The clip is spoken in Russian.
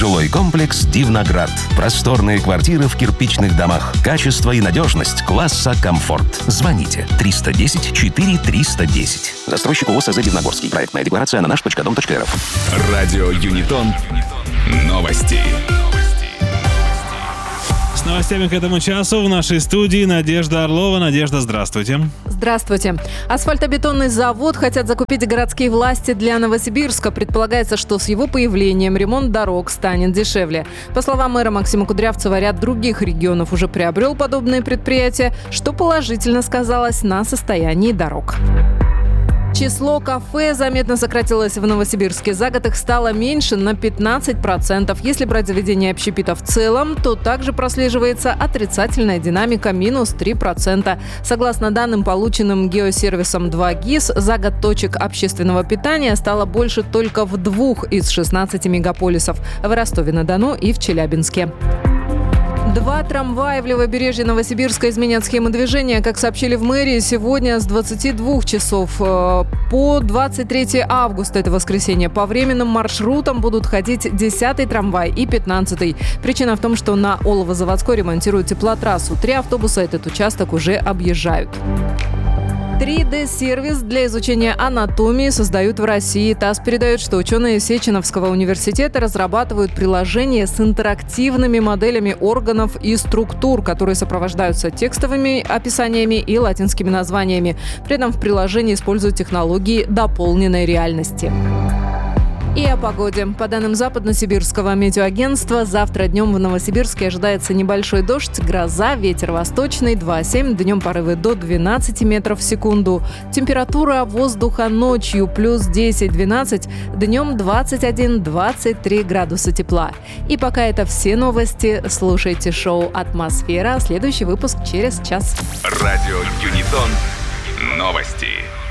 Жилой комплекс «Дивноград». Просторные квартиры в кирпичных домах. Качество и надежность класса «Комфорт». Звоните 310 4310. Застройщик ООО СЗ «Дивногорский». Проектная декларация на наш.дом.рф. Радио Юнитон. Новости. С новостями к этому часу в нашей студии Надежда Орлова. Надежда, здравствуйте. Здравствуйте. Асфальтобетонный завод хотят закупить городские власти для Новосибирска. Предполагается, что с его появлением ремонт дорог станет дешевле. По словам мэра Максима Кудрявцева, ряд других регионов уже приобрел подобные предприятия, что положительно сказалось на состоянии дорог. Число кафе заметно сократилось в Новосибирске. За год их стало меньше на 15%. Если брать заведение общепита в целом, то также прослеживается отрицательная динамика – минус 3%. Согласно данным, полученным геосервисом 2GIS, за год точек общественного питания стало больше только в 2 из 16 мегаполисов – в Ростове-на-Дону и в Челябинске. 2 трамвая в левобережье Новосибирска изменят схему движения. Как сообщили в мэрии, сегодня с 22 часов по 23 августа, это воскресенье, по временным маршрутам будут ходить 10-й трамвай и 15-й. Причина в том, что на Олово-Заводской ремонтируют теплотрассу. 3 автобуса этот участок уже объезжают. 3D-сервис для изучения анатомии создают в России. ТАСС передает, что ученые Сеченовского университета разрабатывают приложение с интерактивными моделями органов и структур, которые сопровождаются текстовыми описаниями и латинскими названиями. При этом в приложении используют технологии дополненной реальности. И о погоде. По данным Западно-Сибирского метеоагентства, завтра днем в Новосибирске ожидается небольшой дождь, гроза, ветер восточный 2,7, днем порывы до 12 метров в секунду. Температура воздуха ночью плюс 10-12, днем 21-23 градуса тепла. И пока это все новости, слушайте шоу «Атмосфера». Следующий выпуск через час. Радио Юнитон. Новости.